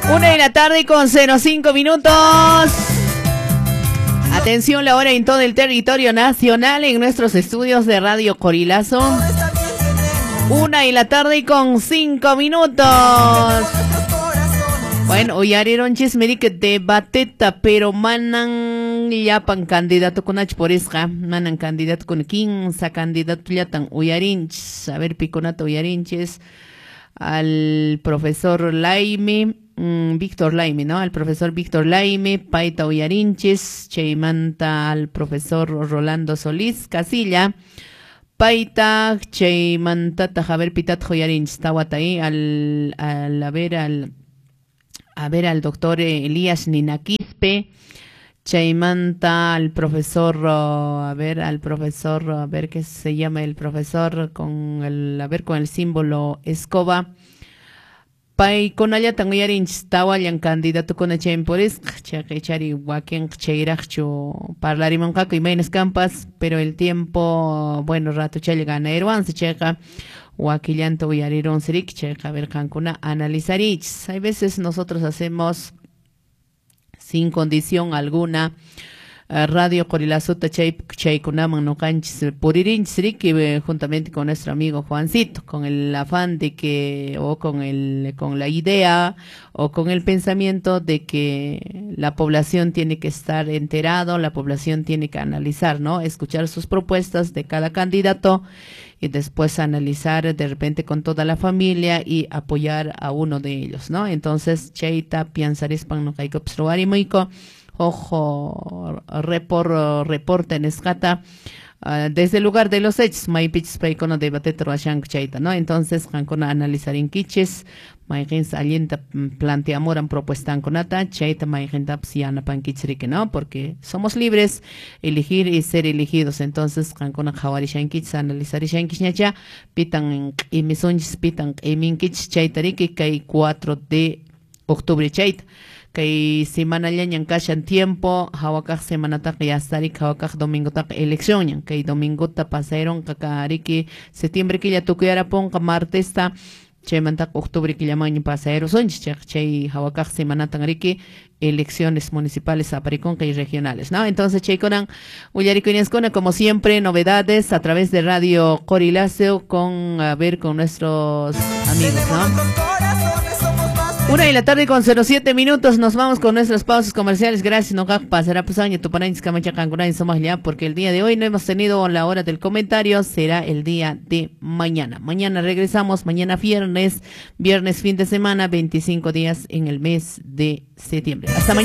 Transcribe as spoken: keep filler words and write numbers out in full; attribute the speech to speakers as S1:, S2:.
S1: Una de la tarde con cero cinco minutos. Atención, la hora en todo el territorio nacional en nuestros estudios de Radio Corilazo. Una de la tarde con cinco minutos. Bueno, hoy arieron chismeri que debateta, pero manan yapan candidato con H por esca, manan candidato con quince candidato ya tan uyarinches, a ver piconato uyarinches al profesor Laime, mmm, Víctor Laime, ¿no? Al profesor Víctor Laime, paita uyarinches, cheimanta al profesor Rolando Solís Casilla, paita cheimanta tajaber pitat uyarinches, tawataí al, al, a ver, al a ver al doctor Elías Ninaquispe, chaimanta al profesor, uh, a ver al profesor, a ver qué se llama el profesor con el, a ver con el símbolo escoba, pai con allá tan uyarinch tawayan candidato con el chempores, chari waken cheiracho parlarimon kako y meines campas, pero el tiempo, bueno, rato chale gana erwan se checa. Wakillanto uyariron sirik checa ver cancuna analizarich. Hay veces nosotros hacemos sin condición alguna Uh, Radio Corilazuta Chay Chaykunaman no canchis puririn sirik juntamente con nuestro amigo Juancito, con el afán de que, o con el, con la idea, o con el pensamiento de que la población tiene que estar enterado, la población tiene que analizar, ¿no? Escuchar sus propuestas de cada candidato y después analizar de repente con toda la familia y apoyar a uno de ellos, ¿no? Entonces, Cheita piensarispan no caigo observar muico. Ojo, repor, reporte en escata uh, desde el lugar de los hechos, maipich paycono debate troashan chaita, ¿no? Entonces, cancona analizar en quiches, maigins alienta planteamoran propuestan conata, chaita maigenta psiana panquichrique, ¿no? Porque somos libres elegir y ser elegidos. Entonces, cancona jawarishan kich, analizar ishan kichñacha, pitan y misunchis pitan y minkich chaitariki kay cuatro de octubre chaita. Que semana ya kashan tiempo, hawakak semana tak ya starik hawakak domingo tak elección, que domingo ta pasaron kakariki septiembre que ya tukuyara pon ka martes ta chemantak octubre que ya mañana pasaron son chay hawakak semana tangriki elecciones municipales aparicón y regionales, ¿no? Entonces cheikonan uyariko ineskona como siempre novedades a través de Radio Corilazo con a ver con nuestros amigos, ¿no? Una de la tarde con cero siete minutos, nos vamos con nuestras pausas comerciales. Gracias, no pasará pues año tu parañis camachacanguray somos ya, porque el día de hoy no hemos tenido la hora del comentario, será el día de mañana. Mañana regresamos, mañana viernes, viernes fin de semana, veinticinco días en el mes de septiembre. Hasta mañana.